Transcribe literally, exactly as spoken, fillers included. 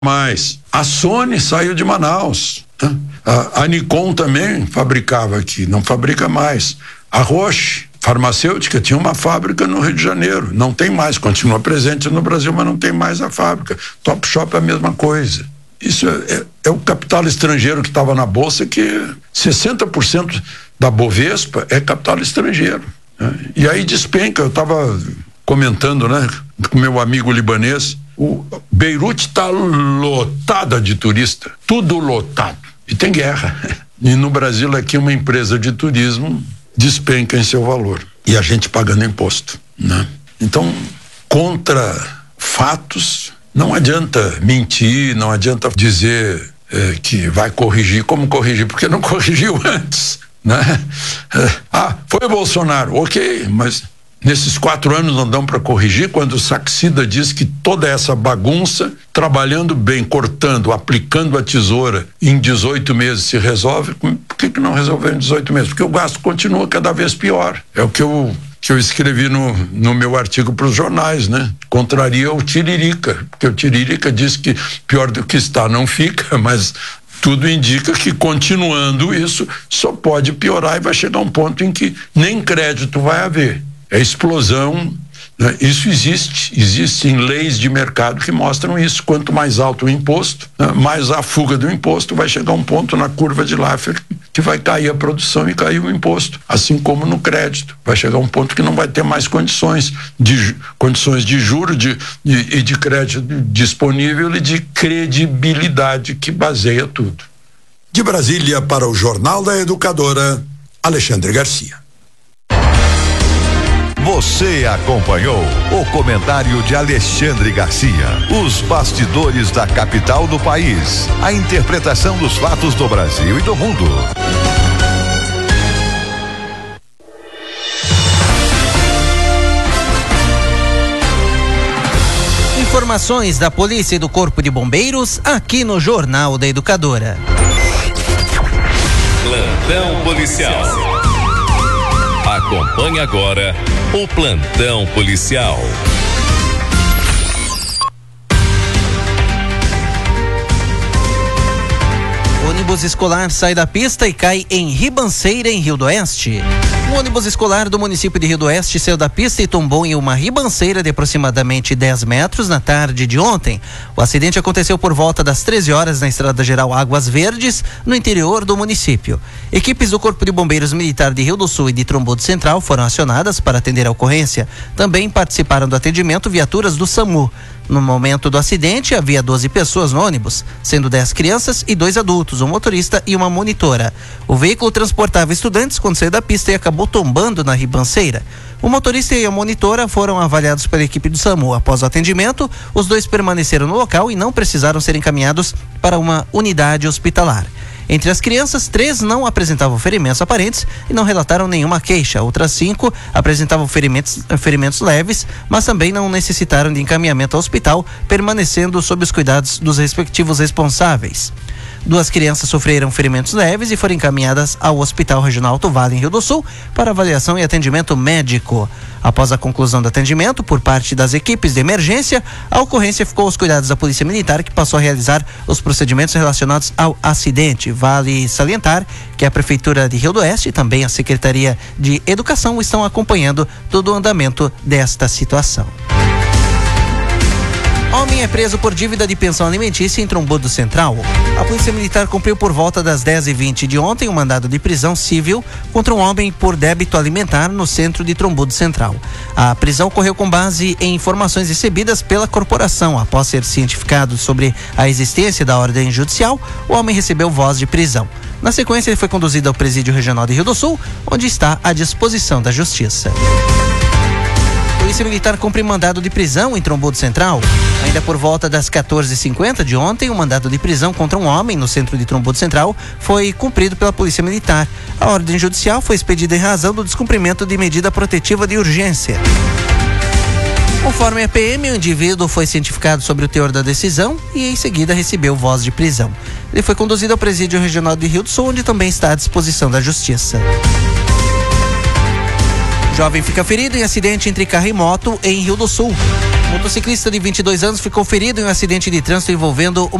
mais. A Sony saiu de Manaus. Né? A, a Nikon também fabricava aqui, não fabrica mais. A Roche, farmacêutica, tinha uma fábrica no Rio de Janeiro, não tem mais, continua presente no Brasil, mas não tem mais a fábrica. Topshop é a mesma coisa. Isso é, é, é o capital estrangeiro que estava na Bolsa, que sessenta por cento da Bovespa é capital estrangeiro. Né? E aí despenca, eu estava comentando, né, com meu amigo libanês, o Beirute está lotada de turista, tudo lotado, e tem guerra. E no Brasil aqui uma empresa de turismo despenca em seu valor, e a gente pagando imposto, né? Então, contra fatos, não adianta mentir, não adianta dizer é, que vai corrigir, como corrigir, porque não corrigiu antes, né? É, ah, foi o Bolsonaro, ok, mas nesses quatro anos não dão para corrigir, quando o Saxida diz que toda essa bagunça, trabalhando bem, cortando, aplicando a tesoura, em dezoito meses se resolve. Por que que não resolveu em dezoito meses? Porque o gasto continua cada vez pior. É o que eu, que eu escrevi no, no meu artigo para os jornais, né? Contraria o Tiririca, porque o Tiririca diz que pior do que está não fica, mas tudo indica que, continuando isso, só pode piorar e vai chegar um ponto em que nem crédito vai haver. É explosão, né? Isso existe, existem leis de mercado que mostram isso. Quanto mais alto o imposto, né, mais a fuga do imposto, vai chegar um ponto na curva de Laffer que vai cair a produção e cair o imposto, assim como no crédito. Vai chegar um ponto que não vai ter mais condições de, condições de juro de, de, e de crédito disponível e de credibilidade que baseia tudo. De Brasília para o Jornal da Educadora, Alexandre Garcia. Você acompanhou o comentário de Alexandre Garcia. Os bastidores da capital do país. A interpretação dos fatos do Brasil e do mundo. Informações da Polícia e do Corpo de Bombeiros aqui no Jornal da Educadora. Plantão policial. Acompanhe agora o Plantão Policial. Ônibus escolar sai da pista e cai em ribanceira, em Rio do Oeste. Um ônibus escolar do município de Rio do Oeste saiu da pista e tombou em uma ribanceira de aproximadamente dez metros na tarde de ontem. O acidente aconteceu por volta das treze horas na Estrada Geral Águas Verdes, no interior do município. Equipes do Corpo de Bombeiros Militar de Rio do Sul e de Trombudo Central foram acionadas para atender a ocorrência. Também participaram do atendimento viaturas do SAMU. No momento do acidente, havia doze pessoas no ônibus, sendo dez crianças e dois adultos, um motorista e uma monitora. O veículo transportava estudantes quando saiu da pista e acabou tombando na ribanceira. O motorista e a monitora foram avaliados pela equipe do SAMU. Após o atendimento, os dois permaneceram no local e não precisaram ser encaminhados para uma unidade hospitalar. Entre as crianças, três não apresentavam ferimentos aparentes e não relataram nenhuma queixa. Outras cinco apresentavam ferimentos, ferimentos leves, mas também não necessitaram de encaminhamento ao hospital, permanecendo sob os cuidados dos respectivos responsáveis. Duas crianças sofreram ferimentos leves e foram encaminhadas ao Hospital Regional Alto Vale, em Rio do Sul, para avaliação e atendimento médico. Após a conclusão do atendimento por parte das equipes de emergência, a ocorrência ficou aos cuidados da Polícia Militar, que passou a realizar os procedimentos relacionados ao acidente. Vale salientar que a Prefeitura de Rio do Oeste e também a Secretaria de Educação estão acompanhando todo o andamento desta situação. Homem é preso por dívida de pensão alimentícia em Trombudo Central. A Polícia Militar cumpriu por volta das dez e vinte de ontem um mandado de prisão civil contra um homem por débito alimentar no centro de Trombudo Central. A prisão ocorreu com base em informações recebidas pela corporação. Após ser cientificado sobre a existência da ordem judicial, o homem recebeu voz de prisão. Na sequência, ele foi conduzido ao Presídio Regional de Rio do Sul, onde está à disposição da Justiça. A Polícia Militar cumpre mandado de prisão em Trombudo Central. Ainda por volta das quatorze e cinquenta de ontem, um mandado de prisão contra um homem no centro de Trombudo Central foi cumprido pela Polícia Militar. A ordem judicial foi expedida em razão do descumprimento de medida protetiva de urgência. Conforme a P M, o indivíduo foi cientificado sobre o teor da decisão e em seguida recebeu voz de prisão. Ele foi conduzido ao Presídio Regional de Rio do Sul, onde também está à disposição da Justiça. Jovem fica ferido em acidente entre carro e moto em Rio do Sul. Motociclista de vinte e dois anos ficou ferido em um acidente de trânsito envolvendo